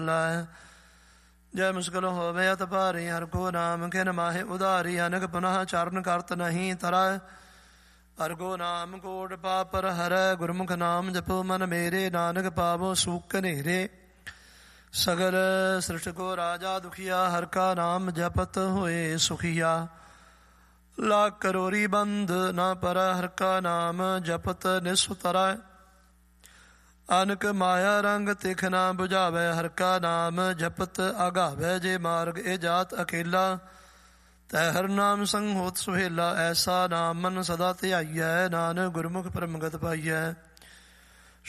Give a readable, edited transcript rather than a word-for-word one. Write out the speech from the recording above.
ਲੈ। ਜੈ ਮੁਸ਼ਕਿਲ ਹੋਵੇ ਅਤ ਭਾਰੀ ਹਰ ਕੋ ਨਾਮ ਖਿਨ ਮਾਹੇ ਉਧਾਰੀ। ਅਨਕ ਪੁਨః ਚਰਨ ਕਰਤ ਨਹੀਂ ਤਰੈ ਹਰ ਕੋ ਨਾਮ ਕੋਟ ਪਾਪਰ ਹਰੈ। ਗੁਰਮੁਖ ਨਾਮ ਜਪੋ ਮਨ ਮੇਰੇ ਨਾਨਕ ਪਾਵੋ ਸੂਖ ਨੇਰੇ। ਸਗਲ ਸ੍ਰਿਸ਼ਟ ਕੋ ਰਾਜਾ ਦੁਖੀਆ ਹਰ ਕਾ ਨਾਮ ਜਪਤ ਹੋਏ ਸੁਖੀਆ। ਲੱਖ ਕਰੋੜੀ ਬੰਦ ਨਾ ਪਰ ਹਰ ਕਾ ਨਾਮ ਜਪਤ ਨਿਸੁਤਰੈ। ਅਨਕ ਮਾਇਆ ਰੰਗ ਤਿਖ ਨਾ ਬੁਝਾਵੈ ਹਰ ਕਾ ਨਾਮ ਜਪਤ ਆਗਾਵੈ। ਜੇ ਮਾਰਗ ਇਹ ਜਾਤ ਅਕੇਲਾ ਤੈ ਹਰ ਨਾਮ ਸੰਗ ਹੋਤ ਸੁਹੇਲਾ। ਐਸਾ ਨਾਮ ਮਨ ਸਦਾ ਧਿਆਈਐ ਨਾਨਕ ਗੁਰਮੁਖ ਪਰਮਗਤ ਪਾਈਐ।